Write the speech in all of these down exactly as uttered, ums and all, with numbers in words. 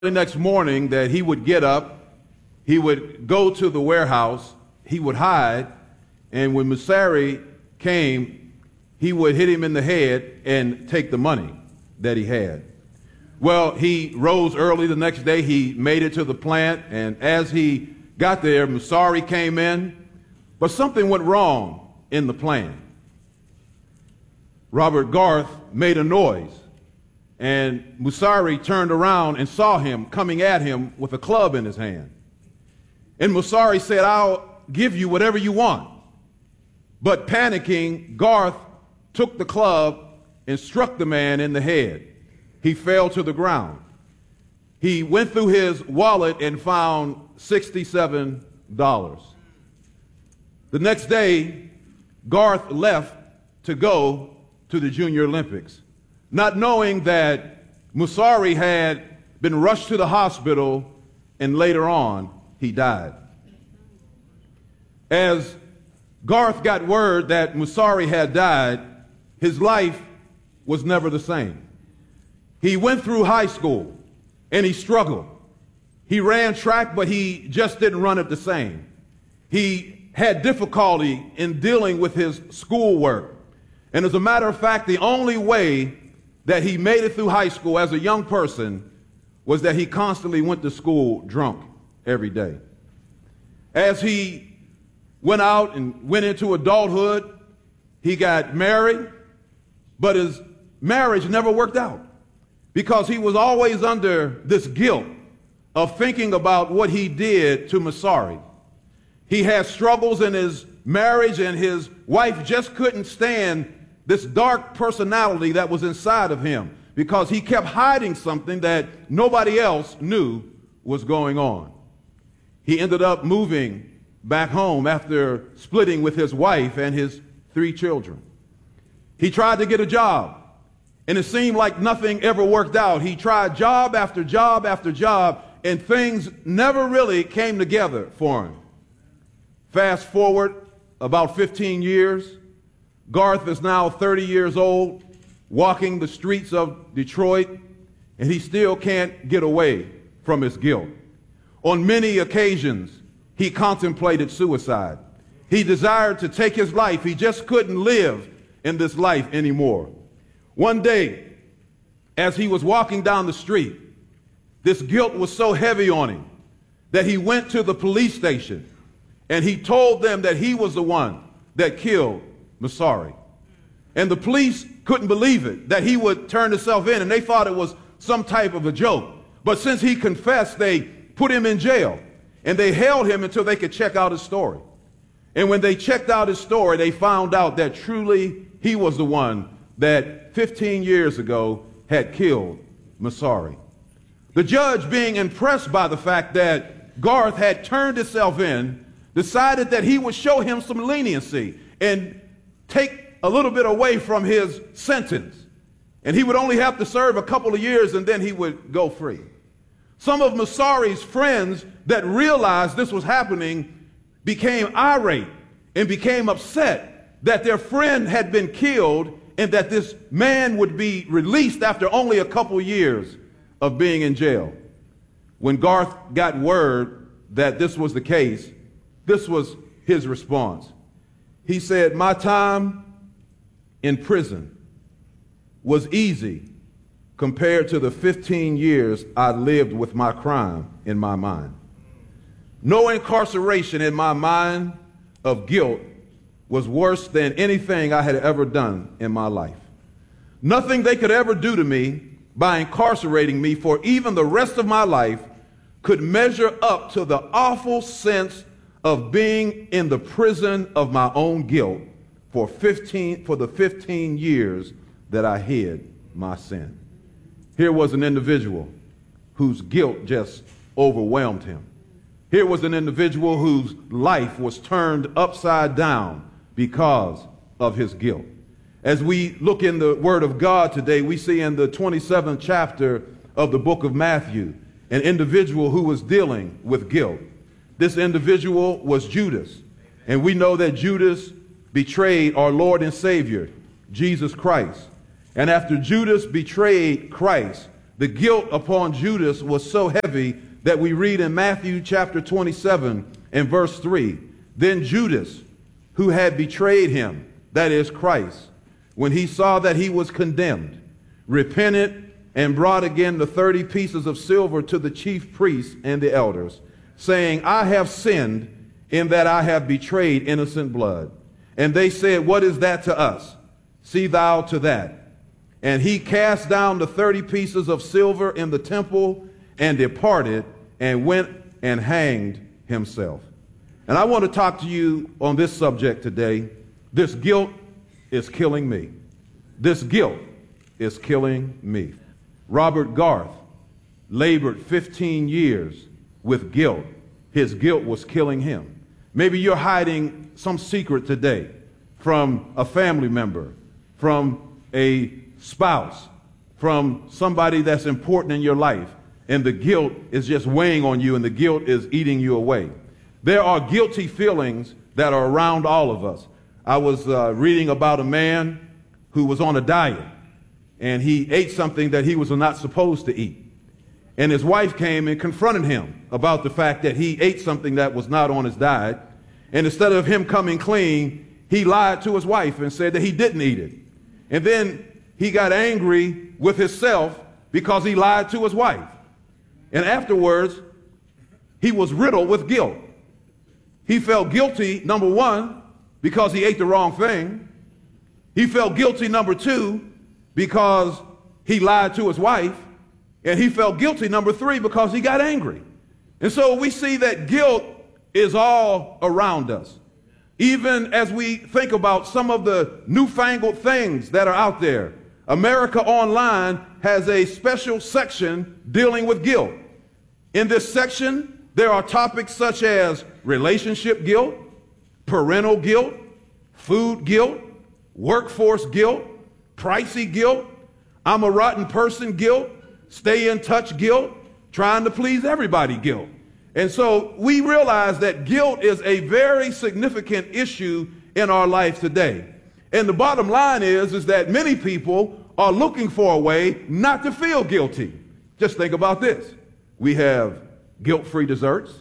The next morning that he would get up, he would go to the warehouse, he would hide, and when Musari came, he would hit him in the head and take the money that he had. Well, he rose early the next day, he made it to the plant, and as he got there, Musari came in, but something went wrong in the plant. Robert Garth made a noise, and Musari turned around and saw him coming at him with a club in his hand. And Musari said, "I'll give you whatever you want." But panicking, Garth took the club and struck the man in the head. He fell to the ground. He went through his wallet and found sixty-seven dollars. The next day, Garth left to go to the Junior Olympics, not knowing that Musari had been rushed to the hospital and later on he died. As Garth got word that Musari had died, his life was never the same. He went through high school and he struggled. He ran track, but he just didn't run it the same. He had difficulty in dealing with his schoolwork. And as a matter of fact, the only way that he made it through high school as a young person was that he constantly went to school drunk every day. As he went out and went into adulthood, he got married, but his marriage never worked out because he was always under this guilt of thinking about what he did to Musari. He had struggles in his marriage, and his wife just couldn't stand this dark personality that was inside of him because he kept hiding something that nobody else knew was going on. He ended up moving back home after splitting with his wife and his three children. He tried to get a job, and it seemed like nothing ever worked out. He tried job after job after job, and things never really came together for him. Fast forward about fifteen years, Garth is now thirty years old, walking the streets of Detroit, and he still can't get away from his guilt. On many occasions, he contemplated suicide. He desired to take his life. He just couldn't live in this life anymore. One day, as he was walking down the street, this guilt was so heavy on him that he went to the police station and he told them that he was the one that killed Musari. And the police couldn't believe it, that he would turn himself in, and they thought it was some type of a joke. But since he confessed, they put him in jail, and they held him until they could check out his story. And when they checked out his story, they found out that truly he was the one that fifteen years ago had killed Musari. The judge, being impressed by the fact that Garth had turned himself in, decided that he would show him some leniency and take a little bit away from his sentence. And he would only have to serve a couple of years and then he would go free. Some of Musari's friends that realized this was happening became irate and became upset that their friend had been killed and that this man would be released after only a couple of years of being in jail. When Garth got word that this was the case, this was his response. He said, "My time in prison was easy compared to the fifteen years I lived with my crime in my mind. No incarceration in my mind of guilt was worse than anything I had ever done in my life. Nothing they could ever do to me by incarcerating me for even the rest of my life could measure up to the awful sense of being in the prison of my own guilt for fifteen for the fifteen years that I hid my sin." Here was an individual whose guilt just overwhelmed him. Here was an individual whose life was turned upside down because of his guilt. As we look in the Word of God today, we see in the twenty-seventh chapter of the book of Matthew an individual who was dealing with guilt. This individual was Judas, and we know that Judas betrayed our Lord and Savior, Jesus Christ. And after Judas betrayed Christ, The guilt upon Judas was so heavy that we read in Matthew chapter twenty-seven and verse three, then Judas, who had betrayed him, that is Christ, when he saw that he was condemned, repented and brought again the thirty pieces of silver to the chief priests and the elders, saying, I have sinned in that I have betrayed innocent blood. And they said, what is that to us? See thou to that. And he cast down the thirty pieces of silver in the temple and departed and went and hanged himself. And I want to talk to you on this subject today. This guilt is killing me. This guilt is killing me. Robert Garth labored fifteen years with guilt. His guilt was killing him. Maybe you're hiding some secret today from a family member, from a spouse, from somebody that's important in your life, and the guilt is just weighing on you and the guilt is eating you away. There are guilty feelings that are around all of us. I was uh, reading about a man who was on a diet, and he ate something that he was not supposed to eat. And his wife came and confronted him about the fact that he ate something that was not on his diet. And instead of him coming clean, he lied to his wife and said that he didn't eat it. And then he got angry with himself because he lied to his wife. And afterwards, he was riddled with guilt. He felt guilty, number one, because he ate the wrong thing. He felt guilty, number two, because he lied to his wife. And he felt guilty, number three, because he got angry. And so we see that guilt is all around us. Even as we think about some of the newfangled things that are out there, America Online has a special section dealing with guilt. In this section, there are topics such as relationship guilt, parental guilt, food guilt, workforce guilt, pricey guilt, I'm a rotten person guilt, stay in touch guilt, trying to please everybody guilt. And so we realize that guilt is a very significant issue in our life today. And the bottom line is, is that many people are looking for a way not to feel guilty. Just think about this. We have guilt-free desserts.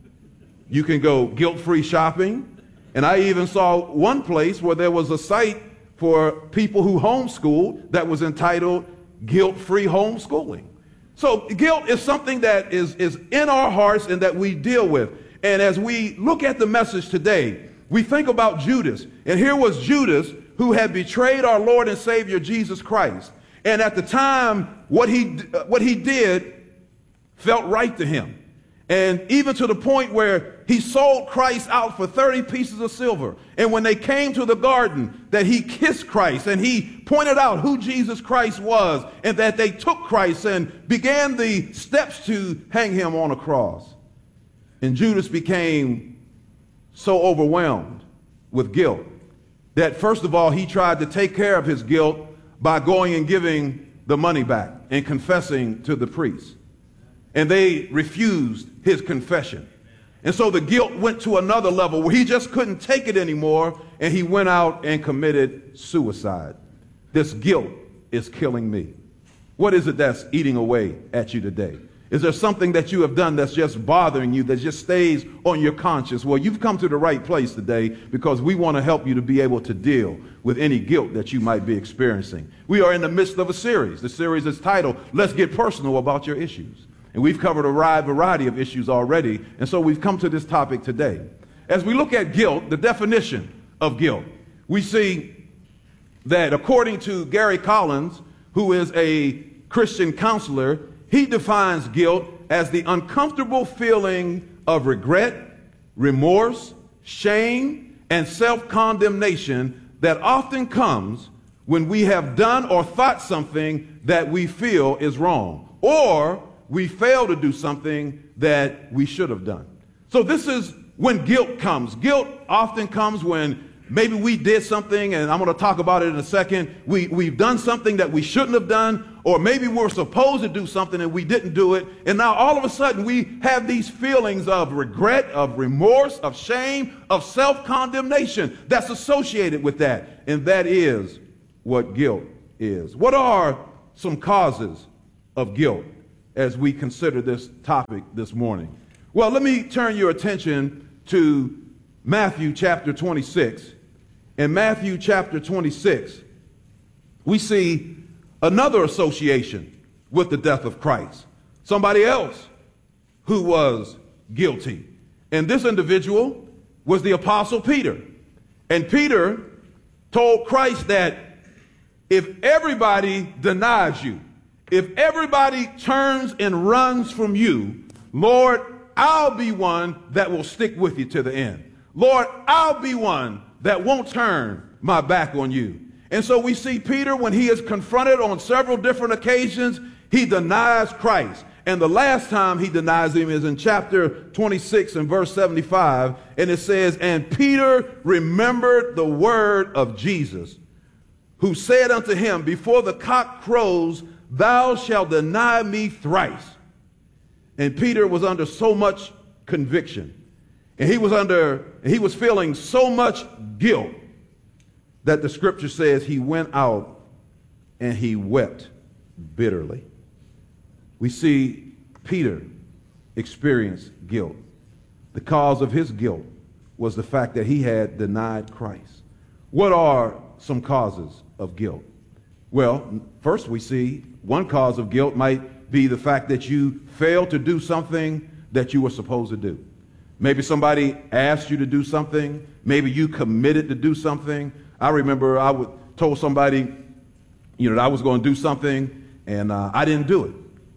You can go guilt-free shopping. And I even saw one place where there was a site for people who homeschooled that was entitled guilt-free homeschooling. So guilt is something that is, is in our hearts and that we deal with. And as we look at the message today, we think about Judas. And here was Judas who had betrayed our Lord and Savior Jesus Christ. And at the time, what he, what he did felt right to him. And even to the point where he sold Christ out for thirty pieces of silver. And when they came to the garden, that he kissed Christ and he pointed out who Jesus Christ was, and that they took Christ and began the steps to hang him on a cross. And Judas became so overwhelmed with guilt that first of all, he tried to take care of his guilt by going and giving the money back and confessing to the priests. And they refused his confession. And so the guilt went to another level where he just couldn't take it anymore, and he went out and committed suicide. This guilt is killing me. What is it that's eating away at you today? Is there something that you have done that's just bothering you, that just stays on your conscience? Well, you've come to the right place today, because we want to help you to be able to deal with any guilt that you might be experiencing. We are in the midst of a series. The series is titled, Let's Get Personal About Your Issues. And we've covered a wide variety of issues already, and so we've come to this topic today. As we look at guilt, the definition of guilt, we see that according to Gary Collins, who is a Christian counselor, he defines guilt as the uncomfortable feeling of regret, remorse, shame, and self-condemnation that often comes when we have done or thought something that we feel is wrong, or we fail to do something that we should have done. So this is when guilt comes. Guilt often comes when maybe we did something, and I'm going to talk about it in a second. We, we've done something that we shouldn't have done, or maybe we're supposed to do something and we didn't do it. And now all of a sudden we have these feelings of regret, of remorse, of shame, of self-condemnation that's associated with that. And that is what guilt is. What are some causes of guilt as we consider this topic this morning? Well, let me turn your attention to Matthew chapter twenty-six. In Matthew chapter twenty-six, we see another association with the death of Christ. Somebody else who was guilty. And this individual was the Apostle Peter. And Peter told Christ that if everybody denies you, if everybody turns and runs from you, Lord, I'll be one that will stick with you to the end. Lord, I'll be one that won't turn my back on you. And so we see Peter, when he is confronted on several different occasions, he denies Christ. And the last time he denies him is in chapter twenty-six and verse seventy-five. And it says, and Peter remembered the word of Jesus, who said unto him, before the cock crows, thou shalt deny me thrice. And Peter was under so much conviction, and he was under, he was feeling so much guilt, that the scripture says he went out and he wept bitterly. We see Peter experience guilt. The cause of his guilt was the fact that he had denied Christ. What are some causes of guilt? Well, first we see one cause of guilt might be the fact that you failed to do something that you were supposed to do. Maybe somebody asked you to do something. Maybe you committed to do something. I remember I would told somebody, you know, that I was going to do something, and uh, I didn't do it.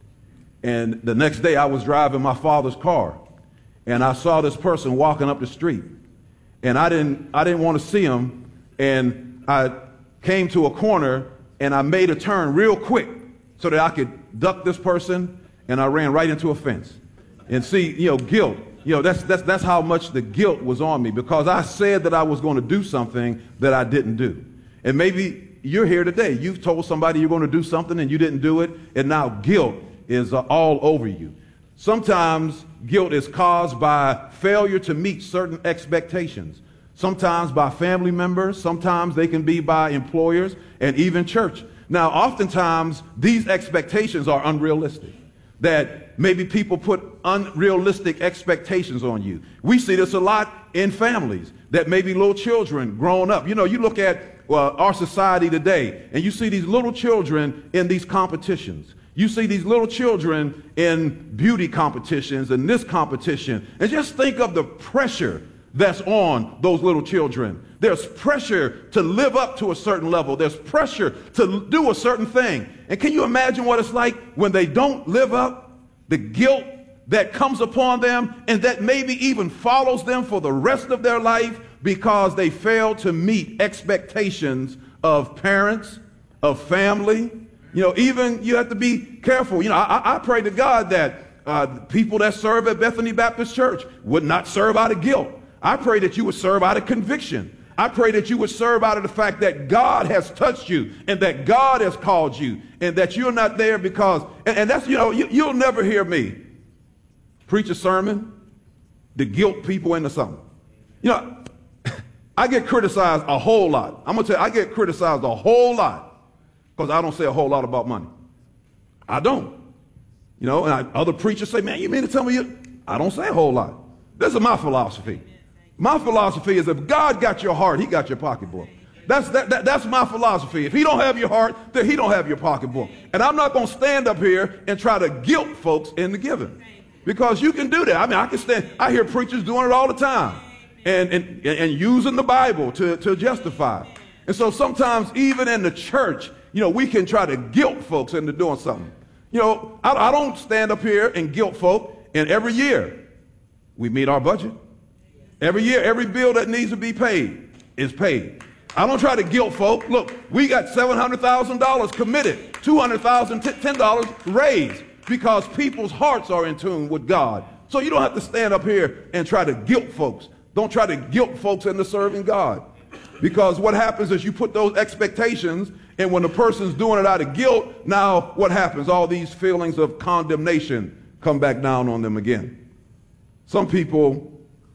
And the next day I was driving my father's car, and I saw this person walking up the street, and I didn't, I didn't want to see him, and I came to a corner, and I made a turn real quick so that I could duck this person, and I ran right into a fence. And see, you know, guilt, you know, that's, that's, that's how much the guilt was on me, because I said that I was going to do something that I didn't do. And maybe you're here today. You've told somebody you're going to do something and you didn't do it, and now guilt is uh, all over you. Sometimes guilt is caused by failure to meet certain expectations. Sometimes by family members, sometimes they can be by employers, and even church. Now, oftentimes these expectations are unrealistic, that maybe people put unrealistic expectations on you. We see this a lot in families, that maybe little children growing up. You know, you look at uh, our society today, and you see these little children in these competitions. You see these little children in beauty competitions and this competition, and just think of the pressure that's on those little children. There's pressure to live up to a certain level. There's pressure to do a certain thing. And can you imagine what it's like when they don't live up? The guilt that comes upon them, and that maybe even follows them for the rest of their life, because they fail to meet expectations of parents, of family. You know, even you have to be careful. You know, I, I pray to God that uh, people that serve at Bethany Baptist Church would not serve out of guilt. I pray that you would serve out of conviction. I pray that you would serve out of the fact that God has touched you, and that God has called you, and that you're not there because, and, and that's, you know, you, you'll never hear me preach a sermon to guilt people into something. You know, I get criticized a whole lot. I'm going to tell you, I get criticized a whole lot because I don't say a whole lot about money. I don't. You know, and I, other preachers say, man, you mean to tell me you? I don't say a whole lot. This is my philosophy. My philosophy is if God got your heart, he got your pocketbook. That's, that, that, that's my philosophy. If he don't have your heart, then he don't have your pocketbook. And I'm not going to stand up here and try to guilt folks into giving, because you can do that. I mean, I can stand, I hear preachers doing it all the time, and, and, and using the Bible to, to justify. And so sometimes even in the church, you know, we can try to guilt folks into doing something. You know, I, I don't stand up here and guilt folk, and every year we meet our budget. Every year, every bill that needs to be paid is paid. I don't try to guilt folk. Look, we got seven hundred thousand dollars committed, two hundred thousand dollars, ten dollars raised, because people's hearts are in tune with God. So you don't have to stand up here and try to guilt folks. Don't try to guilt folks into serving God. Because what happens is you put those expectations, and when the person's doing it out of guilt, now what happens? All these feelings of condemnation come back down on them again. Some people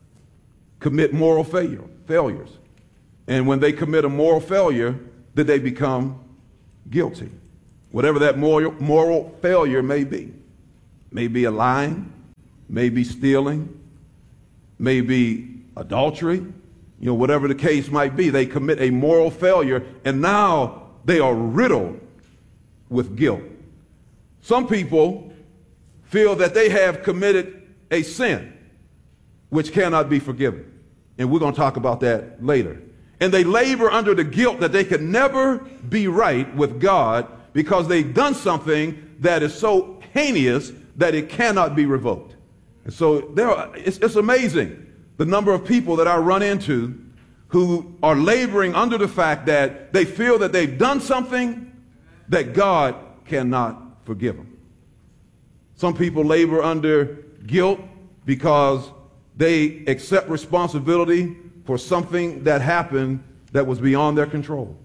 commit moral failure, failures. And when they commit a moral failure, then they become guilty. whatever that moral, moral failure may be. Maybe a lying, maybe stealing, maybe adultery, you know, whatever the case might be. They commit a moral failure, and now they are riddled with guilt. Some people feel that they have committed a sin which cannot be forgiven. And we're going to talk about that later. And they labor under the guilt that they can never be right with God because they've done something that is so heinous that it cannot be revoked. And so there are, it's, it's amazing the number of people that I run into who are laboring under the fact that they feel that they've done something that God cannot forgive them. Some people labor under guilt because they accept responsibility for something that happened that was beyond their control.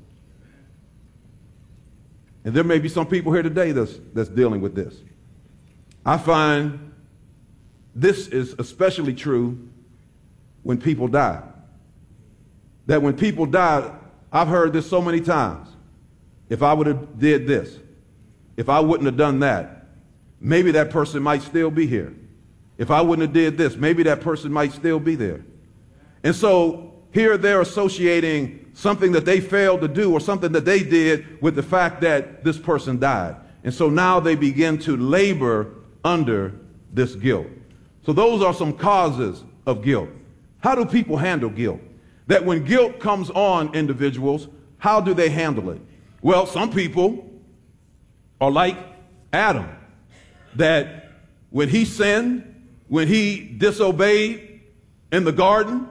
And there may be some people here today that's, that's dealing with this. I find this is especially true when people die. That when people die, I've heard this so many times. If I would have did this, if I wouldn't have done that, maybe that person might still be here. If I wouldn't have did this, maybe that person might still be there. And so here they're associating something that they failed to do or something that they did with the fact that this person died. And so now they begin to labor under this guilt. So those are some causes of guilt. How do people handle guilt? That when guilt comes on individuals, how do they handle it? Well, some people are like Adam, that when he sinned, when he disobeyed in the garden,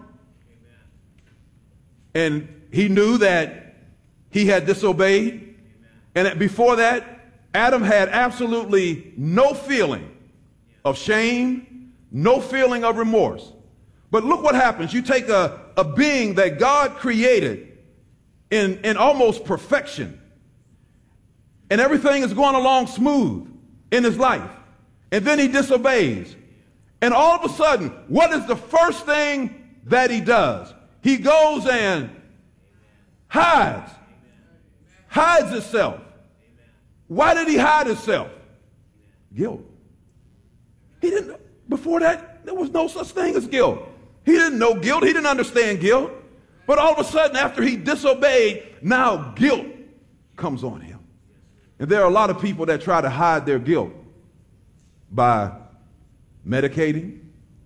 and he knew that he had disobeyed, and that before that, Adam had absolutely no feeling of shame, no feeling of remorse. But look what happens. You take a, a being that God created in, in almost perfection, and everything is going along smooth in his life, and then he disobeys. And all of a sudden, what is the first thing that he does? He goes and hides, hides himself. Why did he hide himself? Guilt. He didn't, before that, there was no such thing as guilt. He didn't know guilt. He didn't understand guilt. But all of a sudden, after he disobeyed, now guilt comes on him. And there are a lot of people that try to hide their guilt by medicating.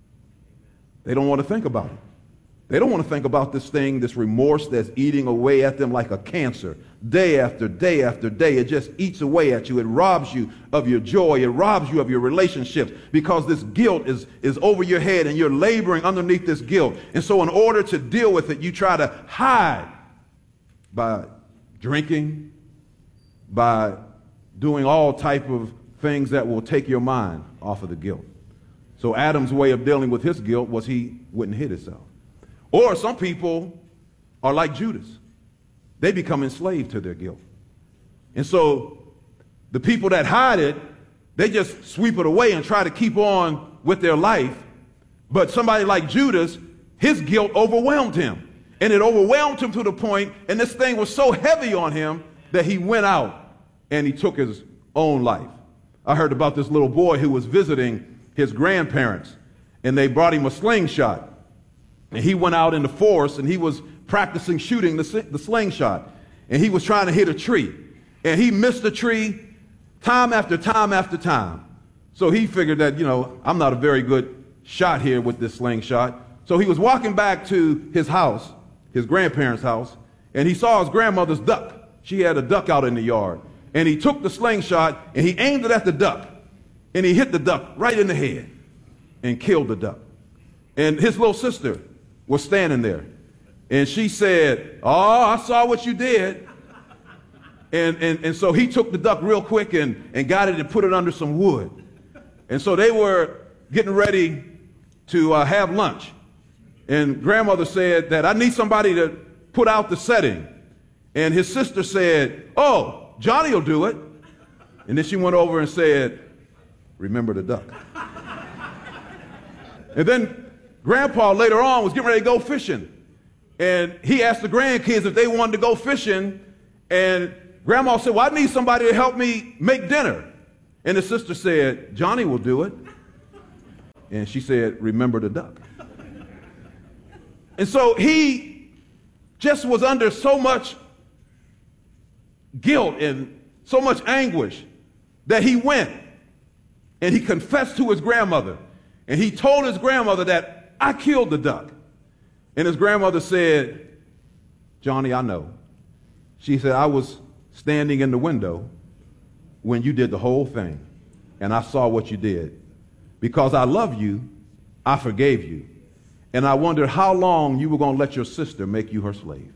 They don't want to think about it. They don't want to think about this thing, this remorse that's eating away at them like a cancer. Day after day after day, it just eats away at you. It robs you of your joy. It robs you of your relationships because this guilt is, is over your head and you're laboring underneath this guilt. And so in order to deal with it, you try to hide by drinking, by doing all type of things that will take your mind off of the guilt. So Adam's way of dealing with his guilt was he wouldn't hit himself. Or some people are like Judas. They become enslaved to their guilt. And so the people that hide it, they just sweep it away and try to keep on with their life. But somebody like Judas, his guilt overwhelmed him. And it overwhelmed him to the point, and this thing was so heavy on him that he went out and he took his own life. I heard about this little boy who was visiting his grandparents, and they brought him a slingshot. And he went out in the forest and he was practicing shooting the, the slingshot. And he was trying to hit a tree. And he missed the tree time after time after time. So he figured that, you know, I'm not a very good shot here with this slingshot. So he was walking back to his house, his grandparents' house, and he saw his grandmother's duck. She had a duck out in the yard. And he took the slingshot and he aimed it at the duck. And he hit the duck right in the head and killed the duck. And his little sister was standing there. And she said, "Oh, I saw what you did." And, and, and so he took the duck real quick and, and got it and put it under some wood. And so they were getting ready to uh, have lunch. And grandmother said that, "I need somebody to put out the setting." And his sister said, "Oh, Johnny will do it." And then she went over and said, "Remember the duck." And then Grandpa later on was getting ready to go fishing. And he asked the grandkids if they wanted to go fishing. And Grandma said, well, I need somebody to help me make dinner. And the sister said, Johnny will do it. And she said, remember the duck. And so he just was under so much guilt and so much anguish that he went and he confessed to his grandmother. And he told his grandmother that I killed the duck. And his grandmother said, Johnny, I know. She said, I was standing in the window when you did the whole thing, and I saw what you did. Because I love you, I forgave you. And I wondered how long you were going to let your sister make you her slave.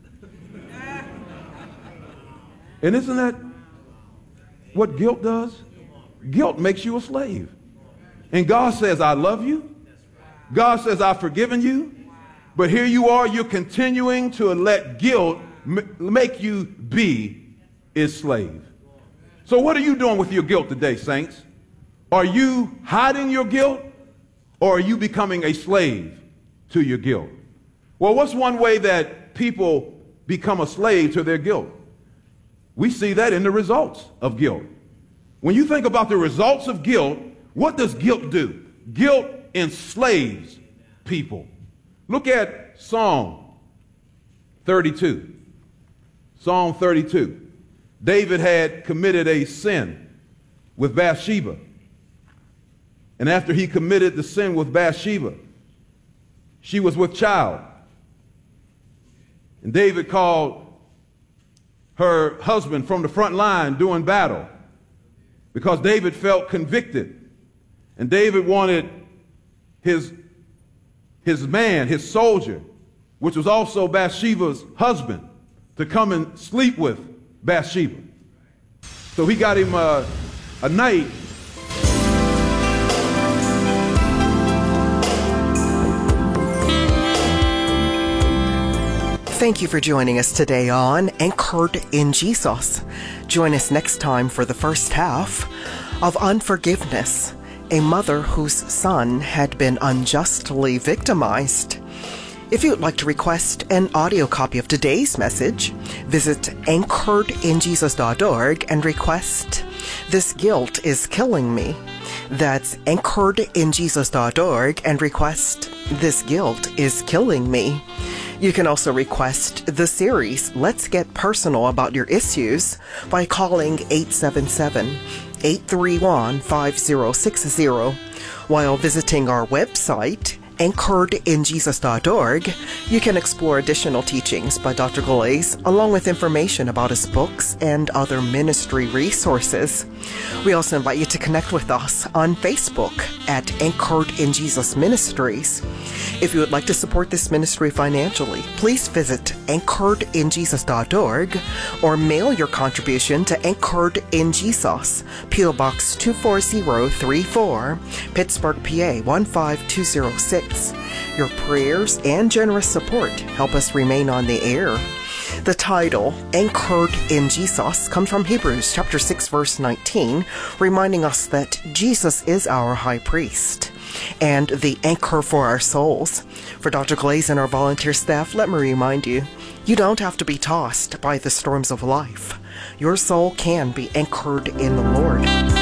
And isn't that what guilt does? Guilt makes you a slave. And God says, I love you. God says, I've forgiven you. But here you are, you're continuing to let guilt m- make you be his slave. So what are you doing with your guilt today, saints? Are you hiding your guilt, or are you becoming a slave to your guilt? Well, what's one way that people become a slave to their guilt? We see that in the results of guilt. When you think about the results of guilt, what does guilt do? Guilt enslaves people. Look at Psalm thirty-two. Psalm thirty-two. David had committed a sin with Bathsheba. And after he committed the sin with Bathsheba, she was with child. And David called her husband from the front line doing battle because David felt convicted. And David wanted his, his man, his soldier, which was also Bathsheba's husband, to come and sleep with Bathsheba. So he got him a, a night. Thank you for joining us today on Anchored in Jesus. Join us next time for the first half of Unforgiveness, a mother whose son had been unjustly victimized. If you'd like to request an audio copy of today's message, visit anchored in jesus dot org and request This Guilt is Killing Me. That's anchored in jesus dot org and request This Guilt is Killing Me. You can also request the series Let's Get Personal About Your Issues by calling eight seven seven, eight three one, five zero six zero. While visiting our website, anchored in jesus dot org, you can explore additional teachings by Doctor Glaze, along with information about his books and other ministry resources. We also invite you to connect with us on Facebook at Anchored in Jesus Ministries. If you would like to support this ministry financially, please visit anchored in jesus dot org or mail your contribution to Anchored in Jesus, P O Box two four zero three four, Pittsburgh, P A one five two zero six. Your prayers and generous support help us remain on the air. The title, Anchored in Jesus, comes from Hebrews chapter six, verse nineteen, reminding us that Jesus is our high priest and the anchor for our souls. For Doctor Glaze and our volunteer staff, let me remind you, you don't have to be tossed by the storms of life. Your soul can be anchored in the Lord.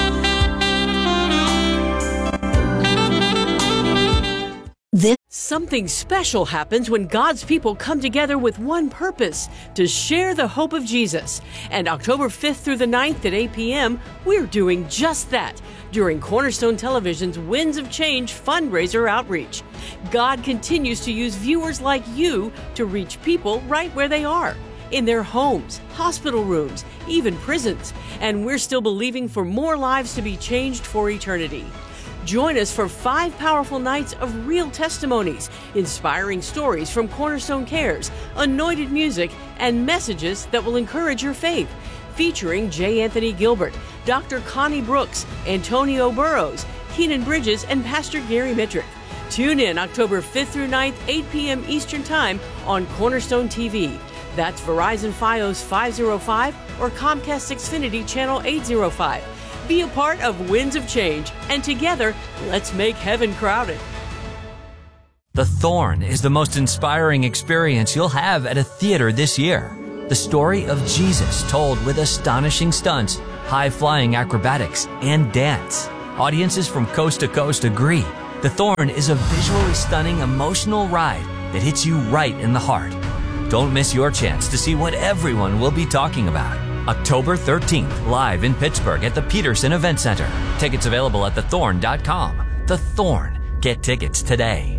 This Something special happens when God's people come together with one purpose, to share the hope of Jesus. And October fifth through the ninth at eight p.m., we're doing just that during Cornerstone Television's Winds of Change fundraiser outreach. God continues to use viewers like you to reach people right where they are, in their homes, hospital rooms, even prisons. And we're still believing for more lives to be changed for eternity. Join us for five powerful nights of real testimonies, inspiring stories from Cornerstone Cares, anointed music, and messages that will encourage your faith, featuring J. Anthony Gilbert, Doctor Connie Brooks, Antonio Burrows, Keenan Bridges, and Pastor Gary Mitrick. Tune in October fifth through ninth, eight p.m. Eastern Time on Cornerstone T V. That's Verizon Fios five oh five or Comcast Xfinity Channel eight oh five. Be a part of Winds of Change, and together, let's make heaven crowded. The Thorn is the most inspiring experience you'll have at a theater this year. The story of Jesus told with astonishing stunts, high-flying acrobatics, and dance. Audiences from coast to coast agree. The Thorn is a visually stunning, emotional ride that hits you right in the heart. Don't miss your chance to see what everyone will be talking about. October thirteenth, live in Pittsburgh at the Peterson Event Center. Tickets available at the thorn dot com. The Thorn. Get tickets today.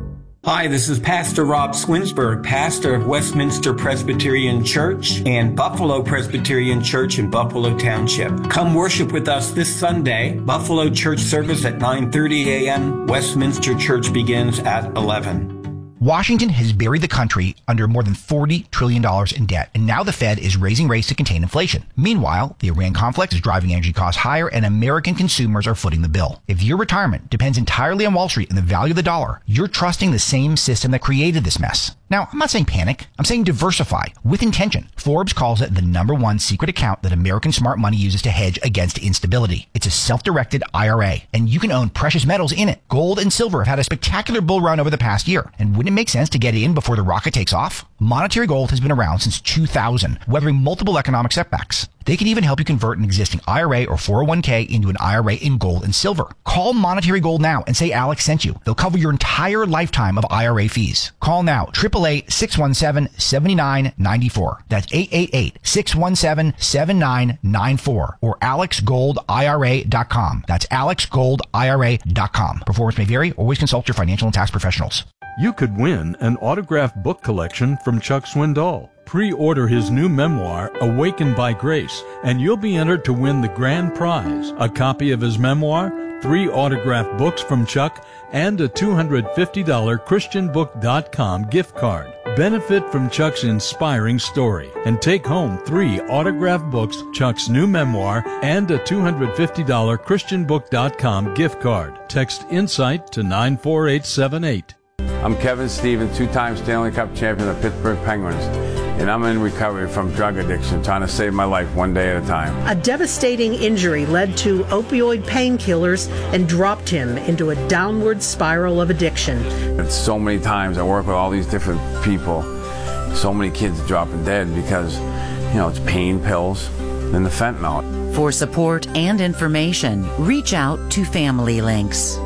Hi, this is Pastor Rob Swinsburg, pastor of Westminster Presbyterian Church and Buffalo Presbyterian Church in Buffalo Township. Come worship with us this Sunday. Buffalo church service at nine thirty a.m. Westminster Church begins at eleven. Washington has buried the country under more than forty trillion dollars in debt, and now the Fed is raising rates to contain inflation. Meanwhile, the Iran conflict is driving energy costs higher, and American consumers are footing the bill. If your retirement depends entirely on Wall Street and the value of the dollar, you're trusting the same system that created this mess. Now, I'm not saying panic. I'm saying diversify with intention. Forbes calls it the number one secret account that American smart money uses to hedge against instability. It's a self-directed I R A, and you can own precious metals in it. Gold and silver have had a spectacular bull run over the past year, and wouldn't it make sense to get in before the rocket takes off? Monetary Gold has been around since two thousand, weathering multiple economic setbacks. They can even help you convert an existing I R A or four oh one k into an I R A in gold and silver. Call Monetary Gold now and say Alex sent you. They'll cover your entire lifetime of I R A fees. Call now, eight eight eight, six one seven, seven nine nine four. That's eight eight eight, six one seven, seven nine nine four or alex gold I R A dot com. That's alex gold I R A dot com. Performance may vary. Always consult your financial and tax professionals. You could win an autographed book collection from Chuck Swindoll. Pre-order his new memoir, Awakened by Grace, and you'll be entered to win the grand prize, a copy of his memoir, three autographed books from Chuck, and a two hundred fifty dollars christian book dot com gift card. Benefit from Chuck's inspiring story and take home three autographed books, Chuck's new memoir, and a two hundred fifty dollars christian book dot com gift card. Text INSIGHT to nine four eight seven eight. I'm Kevin Stevens, two-time Stanley Cup champion of Pittsburgh Penguins, and I'm in recovery from drug addiction, trying to save my life one day at a time. A devastating injury led to opioid painkillers and dropped him into a downward spiral of addiction. And so many times I work with all these different people, so many kids dropping dead because, you know, it's pain pills and the fentanyl. For support and information, reach out to Family Links.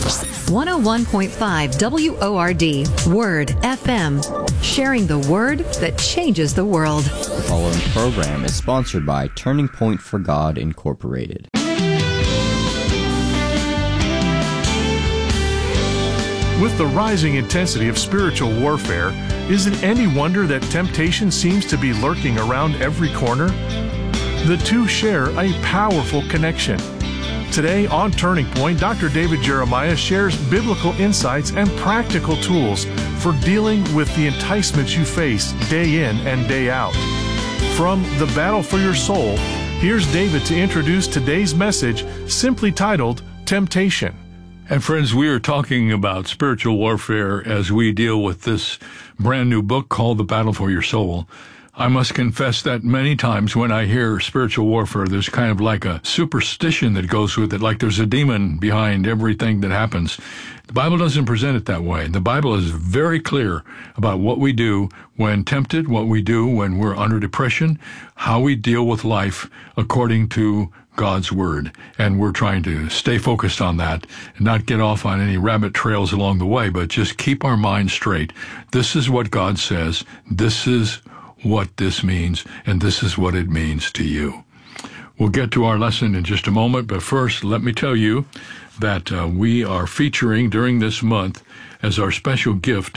one oh one point five W O R D, Word F M, sharing the word that changes the world. The following program is sponsored by Turning Point for God, Incorporated. With the rising intensity of spiritual warfare, is it any wonder that temptation seems to be lurking around every corner? The two share a powerful connection. Today on Turning Point, Doctor David Jeremiah shares biblical insights and practical tools for dealing with the enticements you face day in and day out. From The Battle for Your Soul, here's David to introduce today's message, simply titled Temptation. And friends, we are talking about spiritual warfare as we deal with this brand new book called The Battle for Your Soul. I must confess that many times when I hear spiritual warfare, there's kind of like a superstition that goes with it, like there's a demon behind everything that happens. The Bible doesn't present it that way. The Bible is very clear about what we do when tempted, what we do when we're under depression, how we deal with life according to God's Word. And we're trying to stay focused on that and not get off on any rabbit trails along the way, but just keep our minds straight. This is what God says. This is what this means, and this is what it means to you. We'll get to our lesson in just a moment, but first, let me tell you that uh, we are featuring during this month as our special gift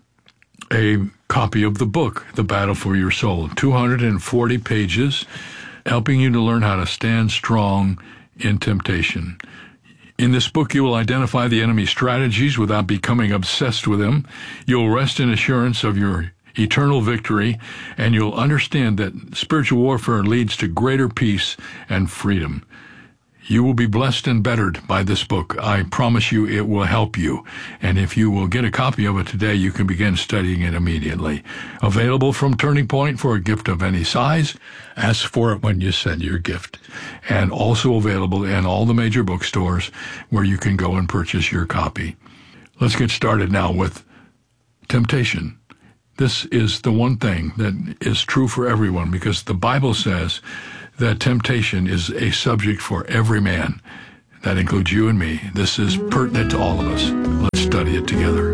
a copy of the book, The Battle for Your Soul, two hundred forty pages, helping you to learn how to stand strong in temptation. In this book, you will identify the enemy's strategies without becoming obsessed with them. You'll rest in assurance of your eternal victory, and you'll understand that spiritual warfare leads to greater peace and freedom. You will be blessed and bettered by this book. I promise you it will help you. And if you will get a copy of it today, you can begin studying it immediately. Available from Turning Point for a gift of any size. Ask for it when you send your gift. And also available in all the major bookstores where you can go and purchase your copy. Let's get started now with temptation. This is the one thing that is true for everyone, because the Bible says that temptation is a subject for every man. That includes you and me. This is pertinent to all of us. Let's study it together.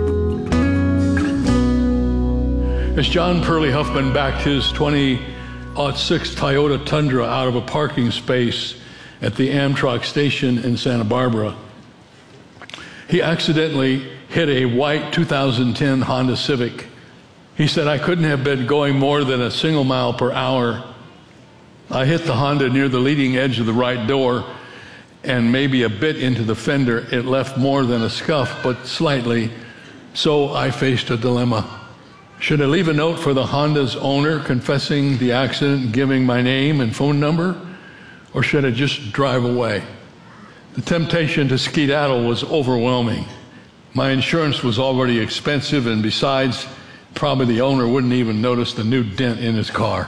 As John Perley Huffman backed his twenty oh six Toyota Tundra out of a parking space at the Amtrak station in Santa Barbara, he accidentally hit a white two thousand ten Honda Civic. He said, "I couldn't have been going more than a single mile per hour. I hit the Honda near the leading edge of the right door, and maybe a bit into the fender. It left more than a scuff, but slightly. So I faced a dilemma. Should I leave a note for the Honda's owner confessing the accident and giving my name and phone number? Or should I just drive away? The temptation to skedaddle was overwhelming. My insurance was already expensive, and besides, probably the owner wouldn't even notice the new dent in his car."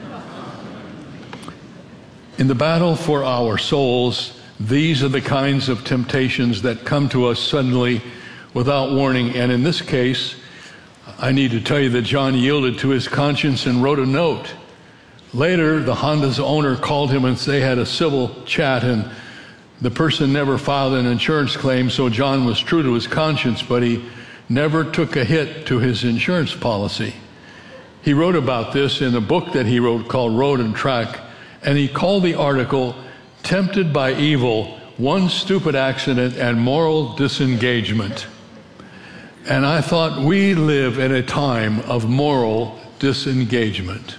In the battle for our souls, these are the kinds of temptations that come to us suddenly without warning. And in this case, I need to tell you that John yielded to his conscience and wrote a note. Later, the Honda's owner called him and they had a civil chat, and the person never filed an insurance claim, so John was true to his conscience, but he never took a hit to his insurance policy. He wrote about this in a book that he wrote called Road and Track, and he called the article "Tempted by Evil, One Stupid Accident and Moral Disengagement." And I thought, we live in a time of moral disengagement.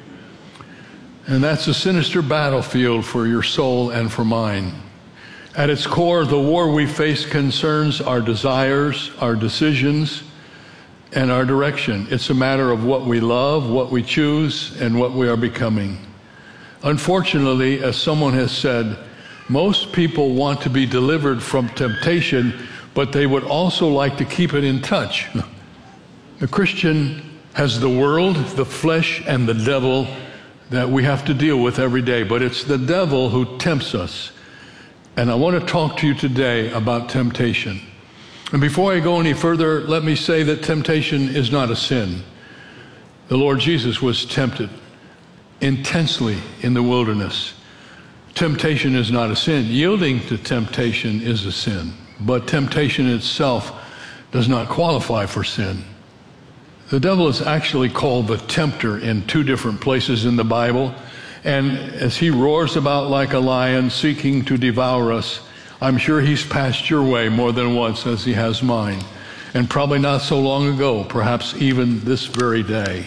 And that's a sinister battlefield for your soul and for mine. At its core, the war we face concerns our desires, our decisions, and our direction. It's a matter of what we love, what we choose, and what we are becoming. Unfortunately, as someone has said, most people want to be delivered from temptation, but they would also like to keep it in touch. The Christian has the world, the flesh, and the devil that we have to deal with every day, but it's the devil who tempts us. And I want to talk to you today about temptation. And before I go any further, let me say that temptation is not a sin. The Lord Jesus was tempted intensely in the wilderness. Temptation is not a sin. Yielding to temptation is a sin. But temptation itself does not qualify for sin. The devil is actually called the tempter in two different places in the Bible. And as he roars about like a lion seeking to devour us, I'm sure he's passed your way more than once, as he has mine. And probably not so long ago, perhaps even this very day.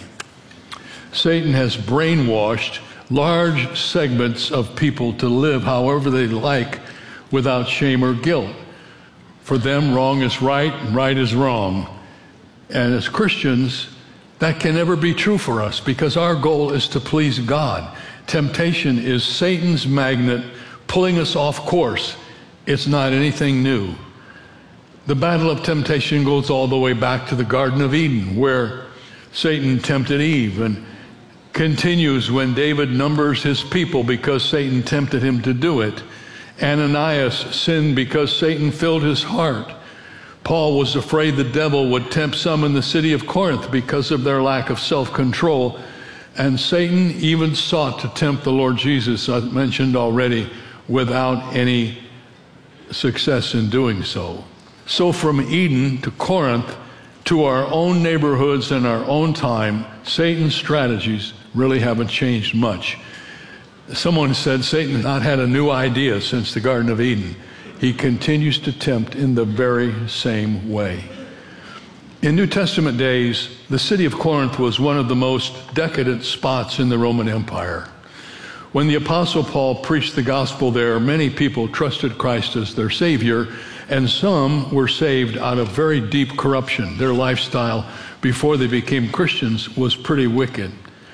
Satan has brainwashed large segments of people to live however they like without shame or guilt. For them, wrong is right and right is wrong. And as Christians, that can never be true for us, because our goal is to please God. Temptation is Satan's magnet pulling us off course. It's not anything new. The battle of temptation goes all the way back to the Garden of Eden, where Satan tempted Eve, and continues when David numbers his people because Satan tempted him to do it. Ananias sinned because Satan filled his heart. Paul was afraid the devil would tempt some in the city of Corinth because of their lack of self-control. And Satan even sought to tempt the Lord Jesus, I mentioned already, without any success in doing so. So from Eden to Corinth to our own neighborhoods and our own time, Satan's strategies really haven't changed much. Someone said Satan has not had a new idea since the Garden of Eden. He continues to tempt in the very same way. In New Testament days, the city of Corinth was one of the most decadent spots in the Roman Empire. When the Apostle Paul preached the gospel there, many people trusted Christ as their Savior, and some were saved out of very deep corruption. Their lifestyle before they became Christians was pretty wicked.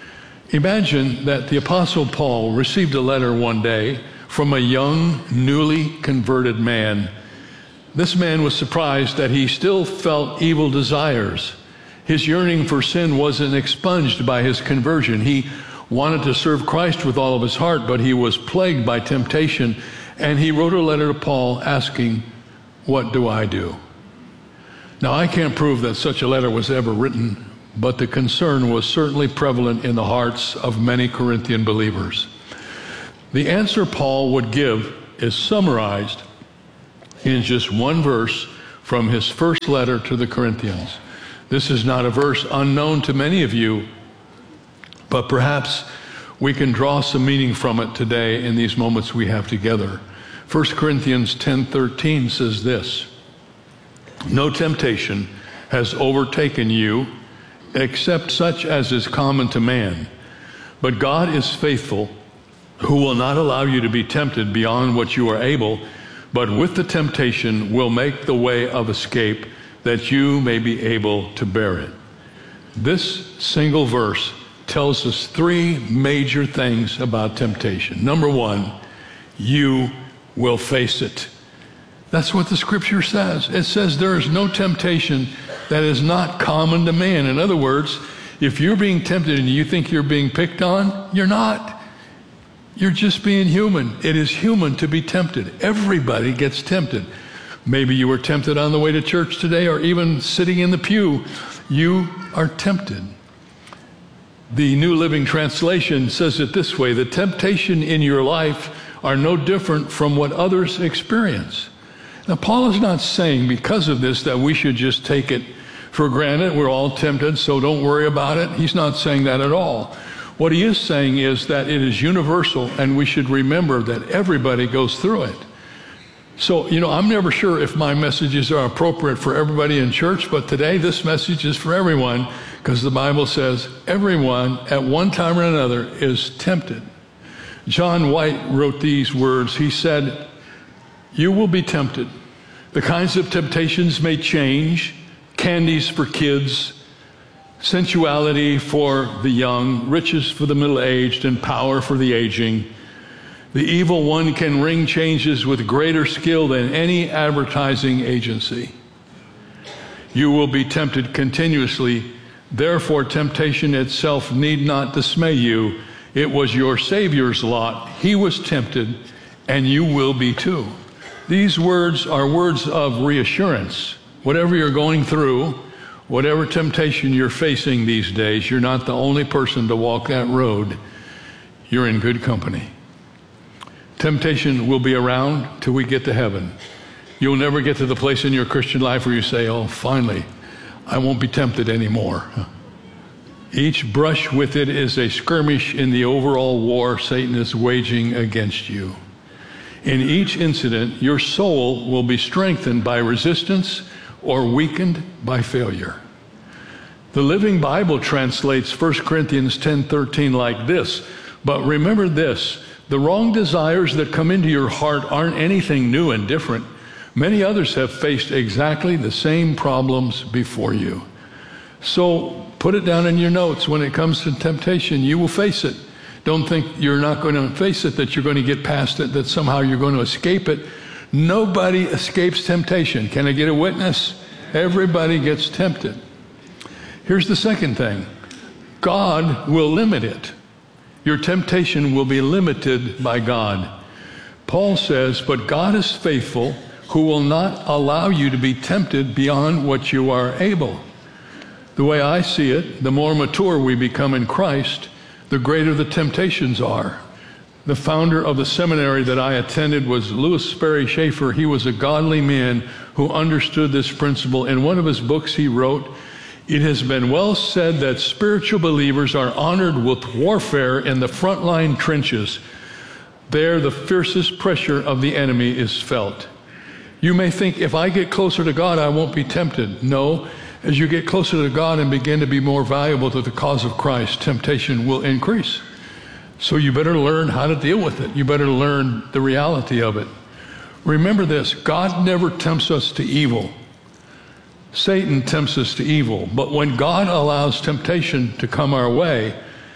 Imagine that the Apostle Paul received a letter one day from a young, newly converted man. This man was surprised that he still felt evil desires. His yearning for sin wasn't expunged by his conversion. He wanted to serve Christ with all of his heart, but he was plagued by temptation, and he wrote a letter to Paul asking, "What do I do?" Now, I can't prove that such a letter was ever written, but the concern was certainly prevalent in the hearts of many Corinthian believers. The answer Paul would give is summarized in just one verse from his first letter to the Corinthians. This is not a verse unknown to many of you, but perhaps we can draw some meaning from it today in these moments we have together. First Corinthians ten thirteen says this, "No temptation has overtaken you except such as is common to man. But God is faithful, who will not allow you to be tempted beyond what you are able, but with the temptation will make the way of escape that you may be able to bear it." This single verse tells us three major things about temptation. Number one, you will face it. That's what the scripture says. It says there is no temptation that is not common to man. In other words, if you're being tempted and you think you're being picked on, you're not. You're just being human. It is human to be tempted. Everybody gets tempted. Maybe you were tempted on the way to church today, or even sitting in the pew. You are tempted. The New Living Translation says it this way: the temptation in your life are no different from what others experience. Now, Paul is not saying because of this that we should just take it for granted. We're all tempted, so don't worry about it. He's not saying that at all. What he is saying is that it is universal, and we should remember that everybody goes through it. So, you know, I'm never sure if my messages are appropriate for everybody in church, but today this message is for everyone, because the Bible says everyone at one time or another is tempted. John White wrote these words. He said, "You will be tempted. The kinds of temptations may change: candies for kids, sensuality for the young, riches for the middle-aged, and power for the aging. The evil one can ring changes with greater skill than any advertising agency. You will be tempted continuously. Therefore, temptation itself need not dismay you. It was your Savior's lot. He was tempted, and you will be too." These words are words of reassurance. Whatever you're going through, whatever temptation you're facing these days, you're not the only person to walk that road. You're in good company. Temptation will be around till we get to heaven. You'll never get to the place in your Christian life where you say, "Oh, finally, I won't be tempted anymore." Each brush with it is a skirmish in the overall war Satan is waging against you. In each incident, your soul will be strengthened by resistance or weakened by failure. The Living Bible translates First Corinthians ten thirteen like this: "But remember this, the wrong desires that come into your heart aren't anything new and different. Many others have faced exactly the same problems before you." So put it down in your notes. When it comes to temptation, you will face it. Don't think you're not going to face it, that you're going to get past it, that somehow you're going to escape it. Nobody escapes temptation. Can I get a witness? Everybody gets tempted. Here's the second thing. God will limit it. Your temptation will be limited by God. Paul says, "But God is faithful, who will not allow you to be tempted beyond what you are able." The way I see it, the more mature we become in Christ, the greater the temptations are. The founder of the seminary that I attended was Louis Sperry Schaefer. He was a godly man who understood this principle. In one of his books he wrote, "It has been well said that spiritual believers are honored with warfare in the frontline trenches. There the fiercest pressure of the enemy is felt." You may think, if I get closer to God, I won't be tempted. No, as you get closer to God and begin to be more valuable to the cause of Christ, temptation will increase. So you better learn how to deal with it. You better learn the reality of it. Remember this, God never tempts us to evil. Satan tempts us to evil. But when God allows temptation to come our way,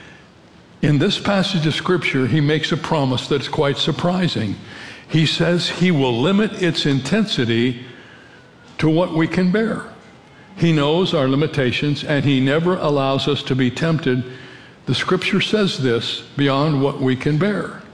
in this passage of Scripture, he makes a promise that's quite surprising. He says he will limit its intensity to what we can bear. He knows our limitations, and he never allows us to be tempted. The Scripture says this, beyond what we can bear.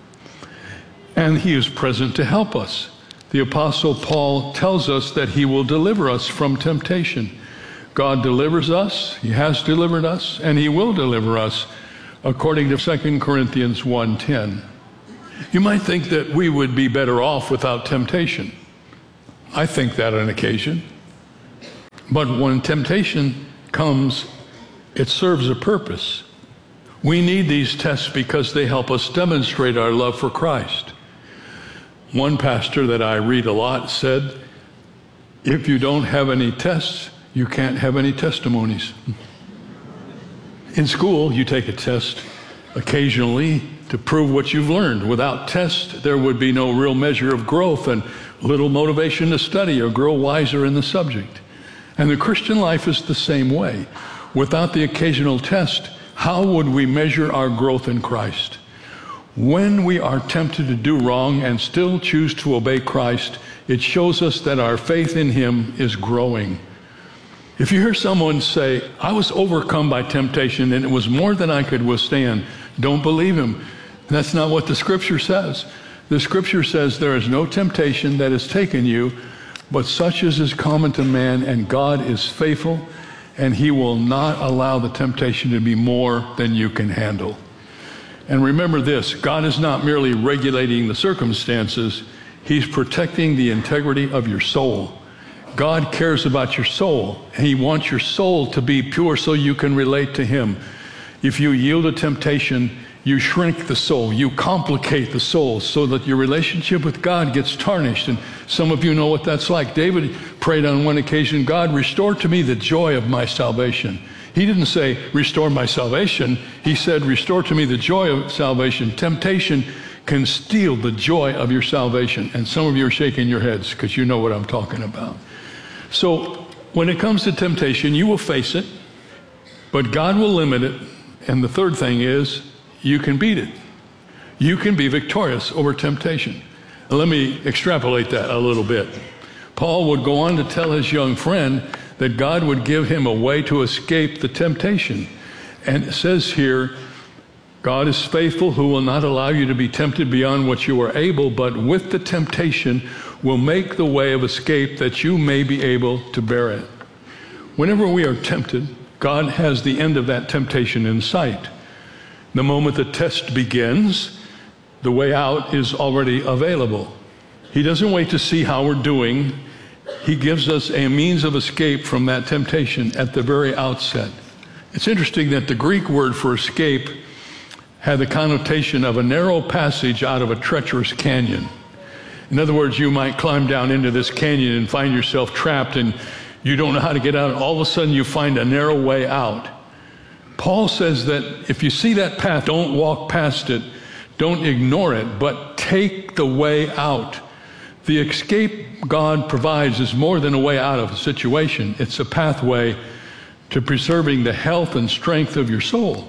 And he is present to help us. The Apostle Paul tells us that he will deliver us from temptation. God delivers us, He has delivered us, and He will deliver us, according to Second Corinthians one ten. You might think that we would be better off without temptation. I think that on occasion. But when temptation comes, it serves a purpose. We need these tests because they help us demonstrate our love for Christ. One pastor that I read a lot said, if you don't have any tests, you can't have any testimonies. In school, you take a test occasionally to prove what you've learned. Without tests, there would be no real measure of growth and little motivation to study or grow wiser in the subject. And the Christian life is the same way. Without the occasional test, how would we measure our growth in Christ? When we are tempted to do wrong and still choose to obey Christ, it shows us that our faith in Him is growing. If you hear someone say, I was overcome by temptation and it was more than I could withstand, don't believe him. That's not what the Scripture says. The Scripture says there is no temptation that has taken you, but such as is common to man, and God is faithful, and He will not allow the temptation to be more than you can handle. And remember this, God is not merely regulating the circumstances, He's protecting the integrity of your soul. God cares about your soul, and He wants your soul to be pure so you can relate to Him. If you yield to temptation, you shrink the soul, you complicate the soul so that your relationship with God gets tarnished. And some of you know what that's like. David prayed on one occasion, God, restore to me the joy of my salvation. He didn't say, restore my salvation. He said, restore to me the joy of salvation. Temptation can steal the joy of your salvation. And some of you are shaking your heads because you know what I'm talking about. So when it comes to temptation, you will face it, but God will limit it. And the third thing is, you can beat it. You can be victorious over temptation. Let me extrapolate that a little bit. Paul would go on to tell his young friend that God would give him a way to escape the temptation. And it says here, God is faithful, who will not allow you to be tempted beyond what you are able, but with the temptation will make the way of escape that you may be able to bear it. Whenever we are tempted, God has the end of that temptation in sight. The moment the test begins, the way out is already available. He doesn't wait to see how we're doing. He gives us a means of escape from that temptation at the very outset. It's interesting that the Greek word for escape had the connotation of a narrow passage out of a treacherous canyon. In other words, you might climb down into this canyon and find yourself trapped and you don't know how to get out. All of a sudden you find a narrow way out. Paul says that if you see that path, don't walk past it, don't ignore it, but take the way out. The escape God provides is more than a way out of a situation. It's a pathway to preserving the health and strength of your soul.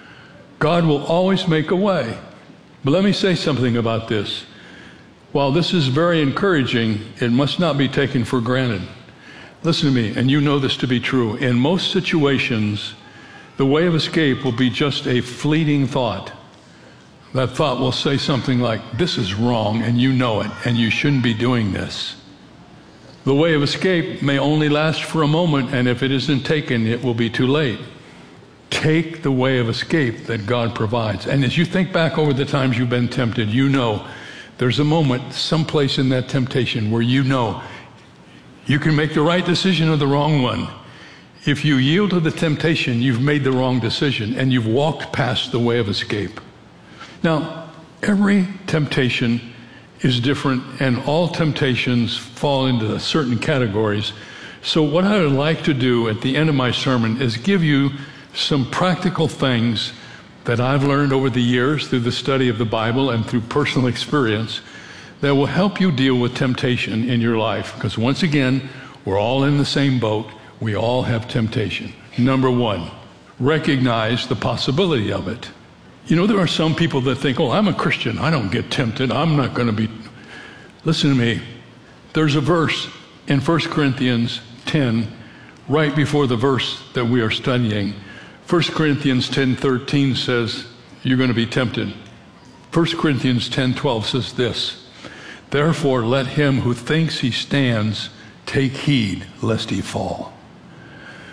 God will always make a way. But let me say something about this. While this is very encouraging, it must not be taken for granted. Listen to me, and you know this to be true. In most situations, the way of escape will be just a fleeting thought. That thought will say something like, this is wrong, and you know it, and you shouldn't be doing this. The way of escape may only last for a moment, and if it isn't taken, it will be too late. Take the way of escape that God provides. And as you think back over the times you've been tempted, you know there's a moment, someplace in that temptation where you know you can make the right decision or the wrong one. If you yield to the temptation, you've made the wrong decision and you've walked past the way of escape. Now, every temptation is different and all temptations fall into certain categories. So what I would like to do at the end of my sermon is give you some practical things that I've learned over the years through the study of the Bible and through personal experience that will help you deal with temptation in your life. Because once again, we're all in the same boat. We all have temptation. Number one, recognize the possibility of it. You know, there are some people that think, oh, I'm a Christian. I don't get tempted. I'm not going to be. Listen to me. There's a verse in First Corinthians ten, right before the verse that we are studying. First Corinthians ten thirteen says, you're going to be tempted. First Corinthians ten twelve says this, therefore let him who thinks he stands take heed lest he fall.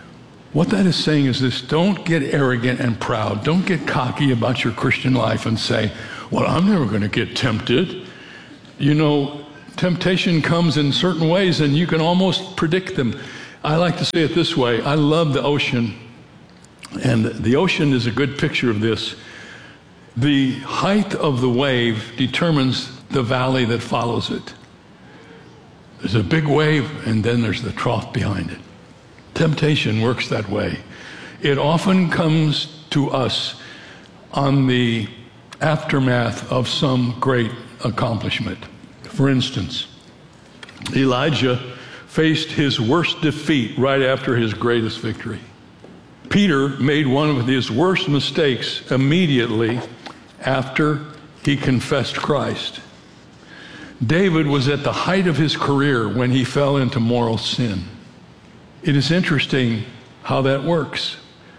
What that is saying is this: don't get arrogant and proud. Don't get cocky about your Christian life and say, well, I'm never going to get tempted. You know, temptation comes in certain ways and you can almost predict them. I like to say it this way. I love the ocean, and the ocean is a good picture of this. The height of the wave determines the valley that follows it. There's a big wave, and then there's the trough behind it. Temptation works that way. It often comes to us on the aftermath of some great accomplishment. For instance, Elijah faced his worst defeat right after his greatest victory. Peter made one of his worst mistakes immediately after he confessed Christ. David was at the height of his career when he fell into moral sin. It is interesting how that works.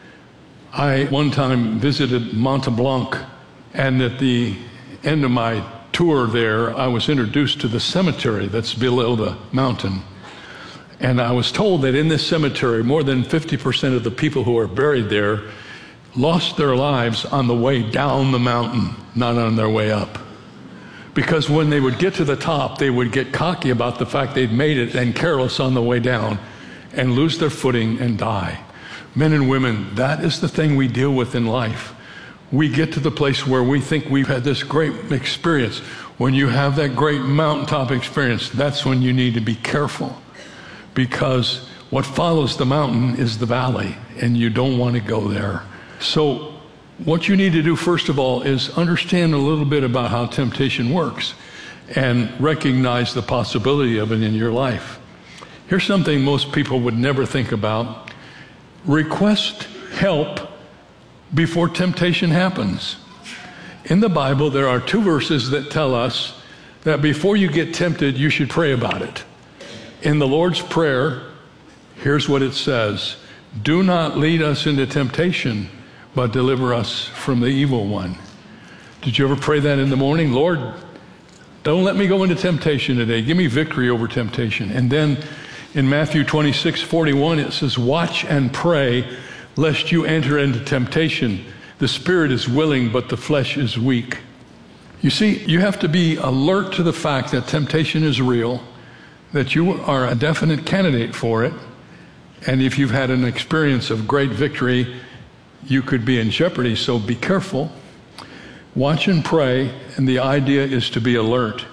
I one time visited Mont Blanc, and at the end of my tour there, I was introduced to the cemetery that's below the mountain. And I was told that in this cemetery, more than fifty percent of the people who are buried there lost their lives on the way down the mountain, not on their way up. Because when they would get to the top, they would get cocky about the fact they'd made it and careless on the way down and lose their footing and die. Men and women, that is the thing we deal with in life. We get to the place where we think we've had this great experience. When you have that great mountaintop experience, that's when you need to be careful, because what follows the mountain is the valley, and you don't want to go there. So what you need to do, first of all, is understand a little bit about how temptation works and recognize the possibility of it in your life. Here's something most people would never think about. Request help before temptation happens. In the Bible, there are two verses that tell us that before you get tempted, you should pray about it. In the Lord's Prayer, here's what it says: do not lead us into temptation, but deliver us from the evil one. Did you ever pray that in the morning? Lord, don't let me go into temptation today. Give me victory over temptation. And then in Matthew twenty-six forty-one, it says, watch and pray lest you enter into temptation. The spirit is willing, but the flesh is weak. You see, you have to be alert to the fact that temptation is real, that you are a definite candidate for it, and if you've had an experience of great victory, you could be in jeopardy, so be careful. Watch and pray, and the idea is to be alert.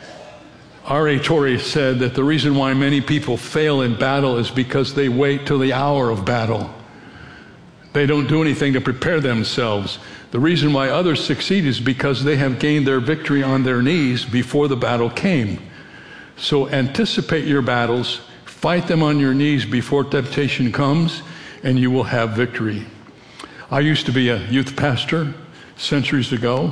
R A Torrey said that the reason why many people fail in battle is because they wait till the hour of battle. They don't do anything to prepare themselves. The reason why others succeed is because they have gained their victory on their knees before the battle came. So anticipate your battles, fight them on your knees before temptation comes, and you will have victory. I used to be a youth pastor centuries ago,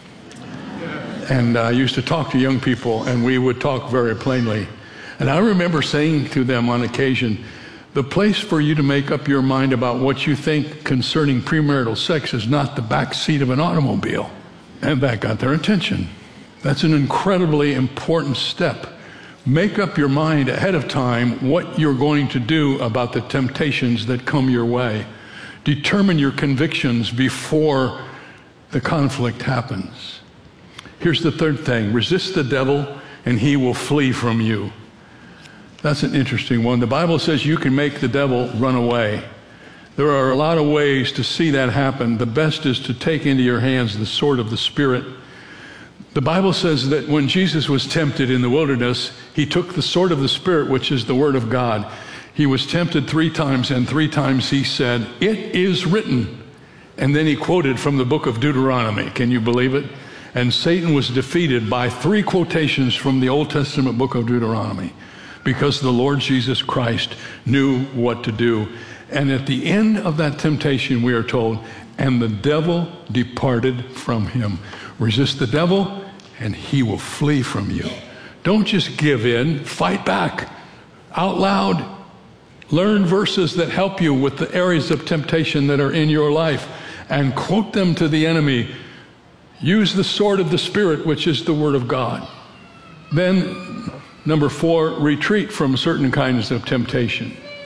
and I used to talk to young people, and we would talk very plainly. And I remember saying to them on occasion, the place for you to make up your mind about what you think concerning premarital sex is not the back seat of an automobile. And that got their attention. That's an incredibly important step. Make up your mind ahead of time what you're going to do about the temptations that come your way. Determine your convictions before the conflict happens. Here's the third thing: resist the devil and he will flee from you. That's an interesting one. The Bible says you can make the devil run away. There are a lot of ways to see that happen. The best is to take into your hands the sword of the Spirit. The Bible says that when Jesus was tempted in the wilderness, he took the sword of the Spirit, which is the Word of God. He was tempted three times, and three times he said, "It is written." And then he quoted from the book of Deuteronomy. Can you believe it? And Satan was defeated by three quotations from the Old Testament book of Deuteronomy, because the Lord Jesus Christ knew what to do. And at the end of that temptation, we are told, and the devil departed from him. Resist the devil, and he will flee from you. Don't just give in. Fight back out loud. Learn verses that help you with the areas of temptation that are in your life, and quote them to the enemy. Use the sword of the Spirit, which is the Word of God. Then, number four, retreat from certain kinds of temptation.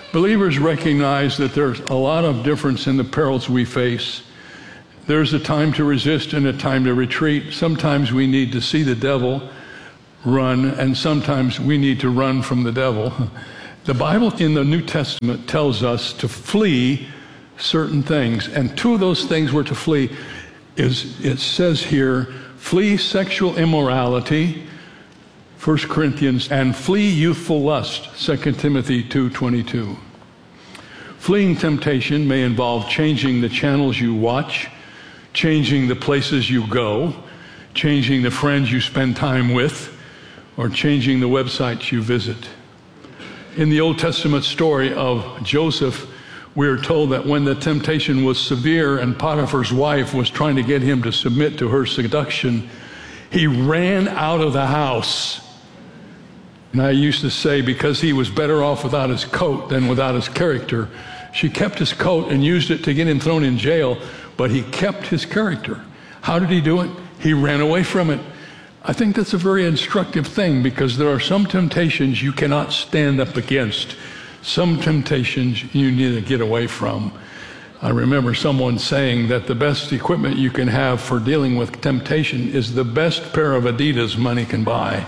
Believers recognize that there's a lot of difference in the perils we face. There's a time to resist and a time to retreat. Sometimes we need to see the devil run, and sometimes we need to run from the devil. The Bible in the New Testament tells us to flee certain things, and two of those things we're to flee is, it says here, flee sexual immorality, First Corinthians, and flee youthful lust, Second Timothy two twenty-two. Fleeing temptation may involve changing the channels you watch, changing the places you go, changing the friends you spend time with, or changing the websites you visit. In the Old Testament story of Joseph, we are told that when the temptation was severe and Potiphar's wife was trying to get him to submit to her seduction, he ran out of the house. And I used to say, because he was better off without his coat than without his character, she kept his coat and used it to get him thrown in jail, but he kept his character. How did he do it? He ran away from it. I think that's a very instructive thing, because there are some temptations you cannot stand up against. Some temptations you need to get away from. I remember someone saying that the best equipment you can have for dealing with temptation is the best pair of Adidas money can buy.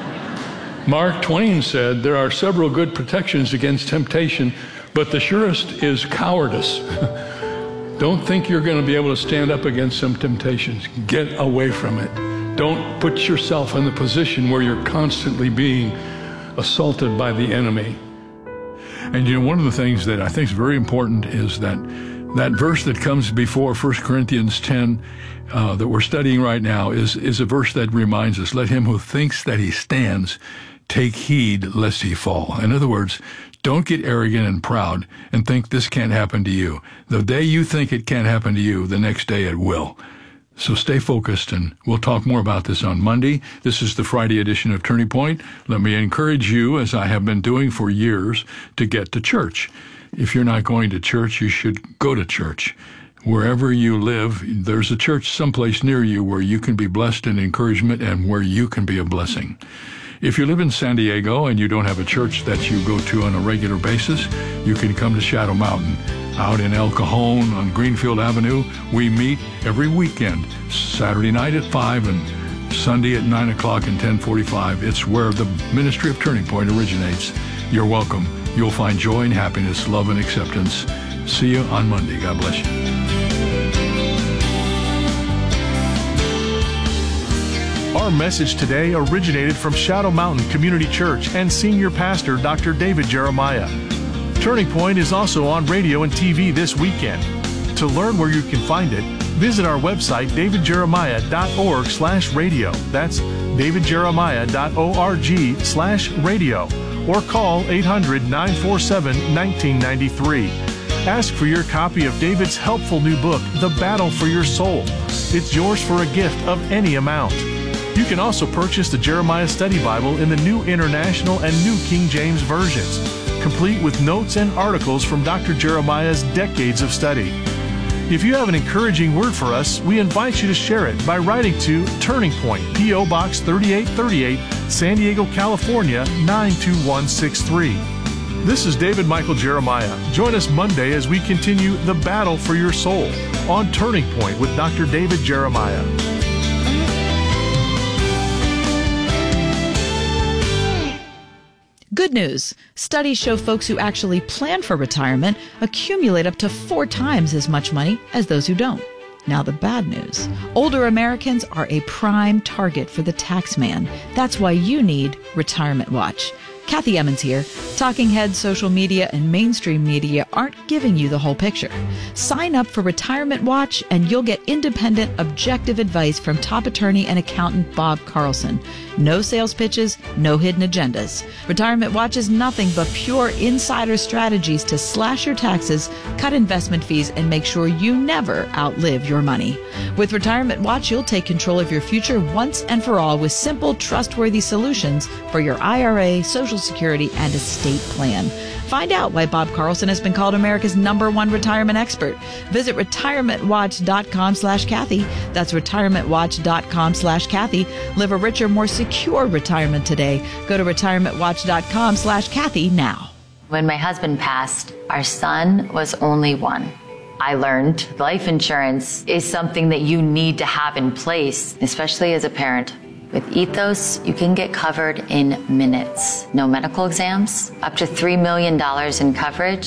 Mark Twain said, there are several good protections against temptation, but the surest is cowardice. Don't think you're going to be able to stand up against some temptations. Get away from it. Don't put yourself in the position where you're constantly being assaulted by the enemy. And you know, one of the things that I think is very important is that that verse that comes before First Corinthians ten uh, that we're studying right now is, is a verse that reminds us, let him who thinks that he stands take heed lest he fall. In other words, don't get arrogant and proud and think this can't happen to you. The day you think it can't happen to you, the next day it will. So stay focused, and we'll talk more about this on Monday. This is the Friday edition of Turning Point. Let me encourage you, as I have been doing for years, to get to church. If you're not going to church, you should go to church. Wherever you live, there's a church someplace near you where you can be blessed in encouragement and where you can be a blessing. If you live in San Diego and you don't have a church that you go to on a regular basis, you can come to Shadow Mountain. Out in El Cajon on Greenfield Avenue, we meet every weekend, Saturday night at five and Sunday at nine o'clock and ten forty-five. It's where the ministry of Turning Point originates. You're welcome. You'll find joy and happiness, love and acceptance. See you on Monday. God bless you. Our message today originated from Shadow Mountain Community Church and Senior Pastor Doctor David Jeremiah. Turning Point is also on radio and T V this weekend. To learn where you can find it, visit our website, david jeremiah dot org slash radio. That's david jeremiah dot org slash radio. Or call eight hundred, nine four seven, one nine nine three. Ask for your copy of David's helpful new book, The Battle for Your Soul. It's yours for a gift of any amount. You can also purchase the Jeremiah Study Bible in the New International and New King James versions, complete with notes and articles from Doctor Jeremiah's decades of study. If you have an encouraging word for us, we invite you to share it by writing to Turning Point, P O Box thirty-eight thirty-eight, San Diego, California, nine two one six three. This is David Michael Jeremiah. Join us Monday as we continue the battle for your soul on Turning Point with Doctor David Jeremiah. Good news. Studies show folks who actually plan for retirement accumulate up to four times as much money as those who don't. Now the bad news. Older Americans are a prime target for the tax man. That's why you need Retirement Watch. Kathy Emmons here. Talking heads, social media, and mainstream media aren't giving you the whole picture. Sign up for Retirement Watch and you'll get independent, objective advice from top attorney and accountant Bob Carlson. No sales pitches, no hidden agendas. Retirement Watch is nothing but pure insider strategies to slash your taxes, cut investment fees, and make sure you never outlive your money. With Retirement Watch, you'll take control of your future once and for all with simple, trustworthy solutions for your I R A, Social Security, and estate plan. Find out why Bob Carlson has been called America's number one retirement expert. Visit retirementwatch.com slash Kathy. That's retirementwatch.com slash Kathy. Live a richer, more secure retirement today. Go to retirementwatch.com slash Kathy now. When my husband passed, our son was only one. I learned life insurance is something that you need to have in place, especially as a parent. With Ethos, you can get covered in minutes. No medical exams, up to three million dollars in coverage,